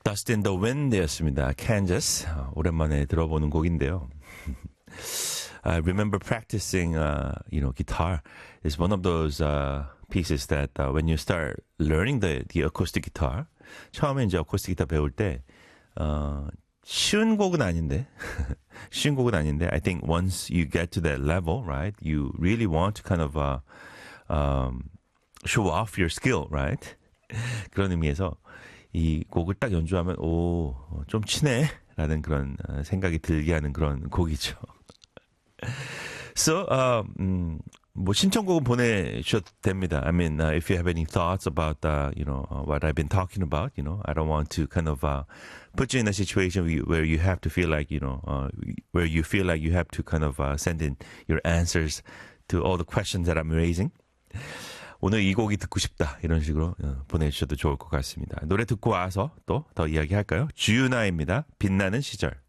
Dust in the Wind였습니다. Kansas. 오랜만에 들어보는 곡인데요. I remember practicing, guitar is one of those pieces that when you start learning the acoustic guitar, 처음에 이제 어쿠스틱 기타 배울 때 쉬운 곡은 아닌데, 쉬운 곡은 아닌데, I think once you get to that level, right, you really want to kind of show off your skill, right? 그런 의미에서 이 곡을 딱 연주하면 좀 치네 라는 그런 생각이 들게 하는 그런 곡이죠. So, 뭐 신청곡은 보내주셔도 됩니다. I mean, if you have any thoughts about, what I've been talking about, I don't want to kind of put you in a situation where you have to feel like, where you feel like you have to kind of send in your answers to all the questions that I'm raising. 오늘 이 곡이 듣고 싶다 이런 식으로 보내주셔도 좋을 것 같습니다. 노래 듣고 와서 또 더 이야기할까요? 주윤아입니다. 빛나는 시절.